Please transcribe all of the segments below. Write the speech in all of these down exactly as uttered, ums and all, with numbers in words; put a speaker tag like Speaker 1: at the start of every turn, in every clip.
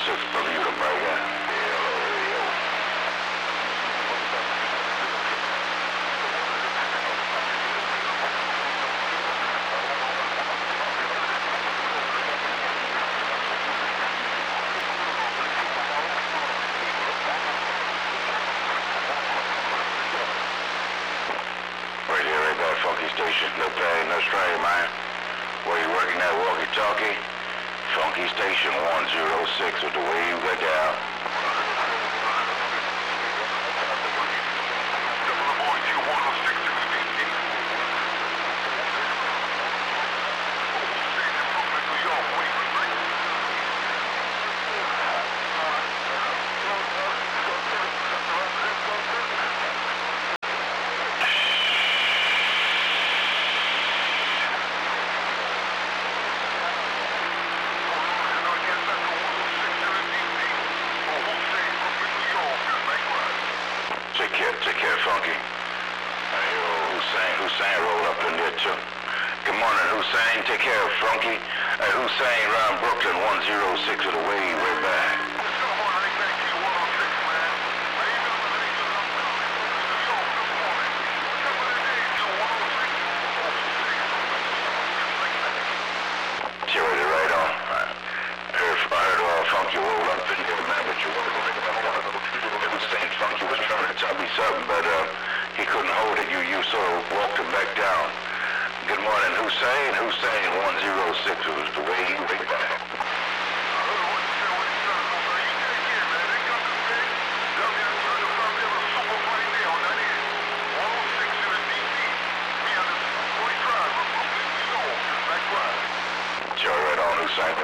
Speaker 1: six Bermuda, Bermuda. Right here, right there, Funky Station. No pain, no strain, man. Where you working that walkie-talkie? Funky Station one oh six with the wave go down. Take care, take care, Funky. Hey, oh, Hussein, Hussein rolled up in there too. Good morning, Hussein. Take care, Funky. Hey, Hussein, round Brooklyn, one oh six with the wave right back. Cheery, right on. I heard, I heard all Funky roll up in there, man, but you want to Hussein Funky was trying to tell me something, but uh, he couldn't hold it. You you sort of walked him back down. Good morning, Hussein. Hussein one oh six was the way he went back. Sure, right on, Hussein.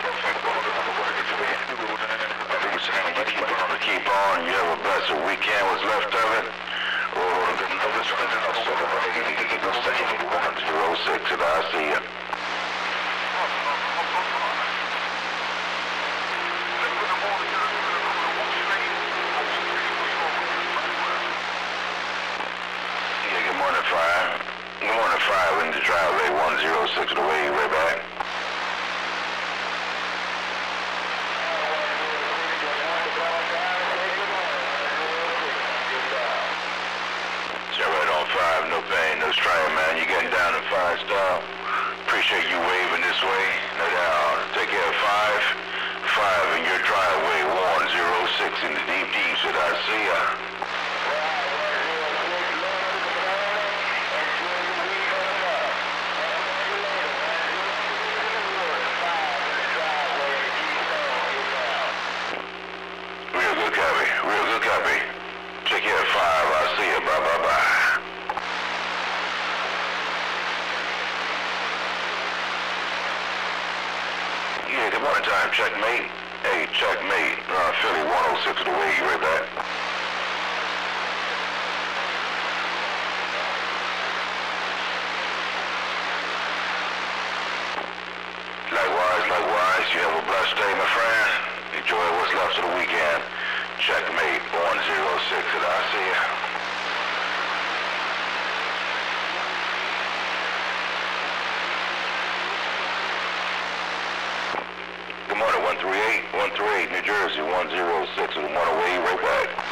Speaker 1: Hussein, you keep on, keep on. You have a blessed weekend. What's left of it? Oh, good enough. It's running out. So, Hussein one oh six, and I see you. Yeah, good morning, Fire. Good morning, Fire. We're in the driveway one oh six the way right back. Five, no pain, no strain, man. You getting down in five style. Appreciate you waving this way. No doubt. Take care of five. Five in your driveway, one oh six in the deep deep. Should I see ya? Real good copy. Real good copy. Take care of five. I'll see ya. Bye bye bye. Yeah, good morning time, checkmate. Hey, checkmate. Uh, Philly one oh six the way, right back. Likewise, likewise, you have a blessed day, my friend. Enjoy what's left of the weekend. Checkmate one oh six, and I'll see ya. Good morning, one three eight, one three eight, New Jersey, one oh six, and one away, right back.